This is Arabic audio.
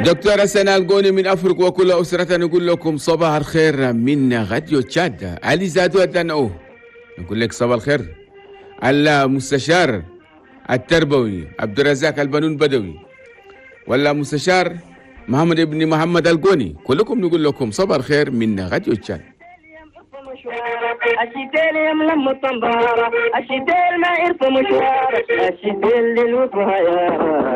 دكتورة سناء القوني من أفريقيا وكل أسرة نقول لكم صباح الخير من غديو تشاد. علي زادو أدنو نقول لك صباح الخير. المستشار التربوي عبد الرزاق البنون بدوي ولا مستشار محمد ابن محمد القوني، كلكم نقول لكم صباح الخير من غديو تشاد. الشتيل يملم الطنبارة، الشتيل ما يرسم مشوار، الشتيل للوفها يا